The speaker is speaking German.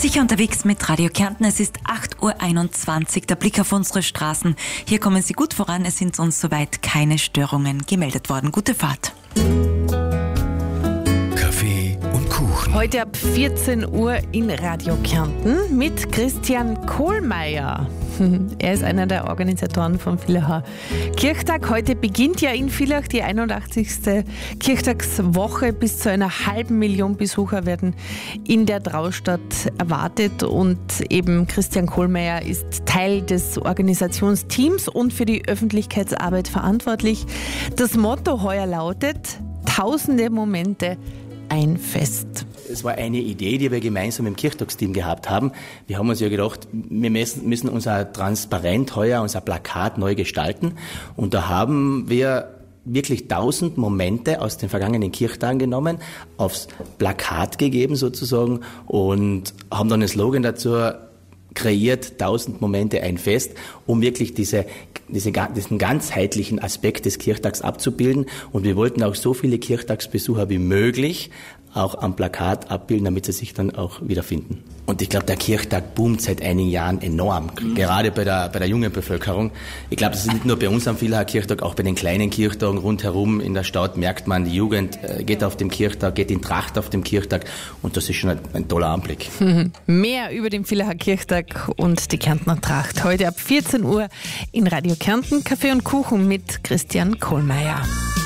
Sicher unterwegs mit Radio Kärnten. Es ist 8:21 Uhr. Der Blick auf unsere Straßen. Hier kommen Sie gut voran. Es sind uns soweit keine Störungen gemeldet worden. Gute Fahrt. Kaffee und Kuchen. Heute ab 14 Uhr in Radio Kärnten mit Christian Kohlmeier. Er ist einer der Organisatoren vom Villacher Kirchtag. Heute beginnt ja in Villach die 81. Kirchtagswoche. Bis zu 500.000 Besucher werden in der Traustadt erwartet. Und eben Christian Kohlmeier ist Teil des Organisationsteams und für die Öffentlichkeitsarbeit verantwortlich. Das Motto heuer lautet: Tausende Momente, ein Fest. Es war eine Idee, die wir gemeinsam im Kirchtagsteam gehabt haben. Wir haben uns ja gedacht, wir müssen unser Transparent heuer, unser Plakat neu gestalten. Und da haben wir wirklich 1000 Momente aus den vergangenen Kirchtagen genommen, aufs Plakat gegeben sozusagen und haben dann einen Slogan dazu kreiert: 1000 Momente, ein Fest, um wirklich diesen ganzheitlichen Aspekt des Kirchtags abzubilden. Und wir wollten auch so viele Kirchtagsbesucher wie möglich auch am Plakat abbilden, damit sie sich dann auch wiederfinden. Und ich glaube, der Kirchtag boomt seit einigen Jahren enorm, gerade bei der jungen Bevölkerung. Ich glaube, das ist nicht nur bei uns am Villacher Kirchtag, auch bei den kleinen Kirchtagen rundherum in der Stadt merkt man, die Jugend geht auf dem Kirchtag, geht in Tracht auf dem Kirchtag und das ist schon ein toller Anblick. Mehr über den Villacher Kirchtag und die Kärntner Tracht heute ab 14 Uhr in Radio Kärnten. Kaffee und Kuchen mit Christian Kohlmeier.